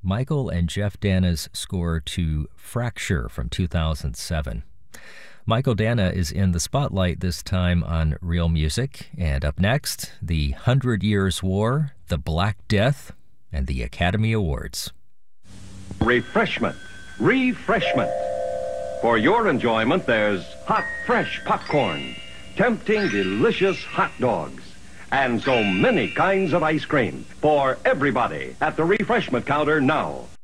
Michael and Jeff Dana's score to Fracture from 2007. Michael Dana is in the spotlight this time on Real Music. And up next, the 100 Years' War, the Black Death, and the Academy Awards. Refreshment. Refreshment. For your enjoyment, there's hot, fresh popcorn, tempting, delicious hot dogs, and so many kinds of ice cream for everybody at the refreshment counter now.